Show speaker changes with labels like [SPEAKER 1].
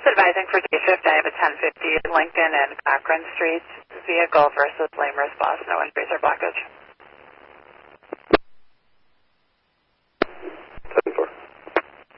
[SPEAKER 1] Just advising for day shift, I have a 1050 Lincoln and Cochran Street vehicle versus lane response, no injuries or blockage.